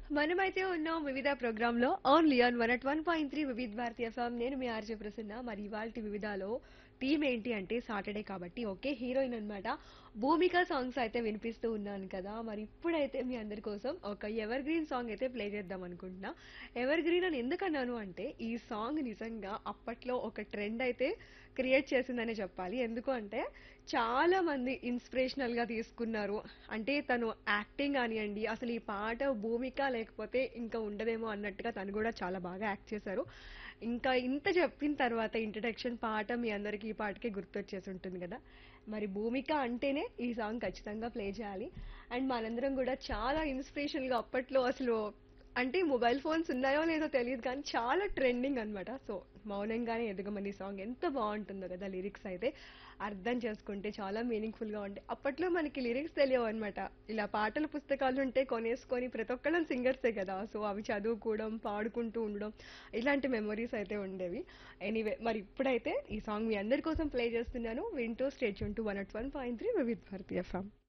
మనమైతే ఉన్నాం వివిధ ప్రోగ్రాంలో ఓన్లీ ఆన్ 101.3 వివిధ భారతీయ ఎఫ్ఎం. నేను మీ ఆర్జే ప్రసన్న. మరి ఇవాల్టి వివిధలో థీమ్ ఏంటి అంటే సాటర్డే కాబట్టి ఓకే హీరోయిన్ అన్నమాట. భూమిక సాంగ్స్ అయితే వినిపిస్తూ ఉన్నాను కదా. మరి ఇప్పుడైతే మీ అందరి కోసం ఒక ఎవర్ గ్రీన్ సాంగ్ అయితే ప్లే చేద్దాం అనుకుంటున్నా. ఎవర్ గ్రీన్ అని ఎందుకన్నాను అంటే ఈ సాంగ్ నిజంగా అప్పట్లో ఒక ట్రెండ్ అయితే క్రియేట్ చేసిందనే చెప్పాలి. ఎందుకు అంటే చాలా మంది ఇన్స్పిరేషనల్ గా తీసుకున్నారు. అంటే తను యాక్టింగ్ కానివ్వండి, అసలు ఈ పాట భూమిక లేకపోతే ఇంకా ఉండదేమో అన్నట్టుగా తను కూడా చాలా బాగా యాక్ట్ చేశారు. ఇంకా ఇంత చెప్పిన తర్వాత ఇంట్రడక్షన్ పాట మీ అందరికీ ఈ పాటకే గుర్తొచ్చేసి ఉంటుంది కదా. మరి భూమిక అంటేనే ఈ సాంగ్ ఖచ్చితంగా ప్లే చేయాలి. అండ్ మనందరం కూడా చాలా ఇన్స్పిరేషనల్ గా అప్పట్లో అసలు అంటే మొబైల్ ఫోన్స్ ఉన్నాయో లేదో తెలియదు కానీ చాలా ట్రెండింగ్ అన్నమాట. సో మౌనంగానే ఎదగమని సాంగ్ ఎంత బాగుంటుందో కదా. లిరిక్స్ అయితే అర్థం చేసుకుంటే చాలా మీనింగ్ఫుల్ గా ఉంటాయి. అప్పట్లో మనకి లిరిక్స్ తెలియవు అనమాట. ఇలా పాటల పుస్తకాలు ఉంటే కొనేసుకొని ప్రతి ఒక్కళ్ళం సింగర్సే కదా. సో అవి చదువుకోవడం పాడుకుంటూ ఉండడం ఇలాంటి మెమరీస్ అయితే ఉండేవి. ఎనీవే మరి ఇప్పుడైతే ఈ సాంగ్ మీ అందరి కోసం ప్లే చేస్తున్నాను. వింటూ స్టేట్ యూన్ టు 101.3 వివిధ భారతీయ ఎఫ్ఎం.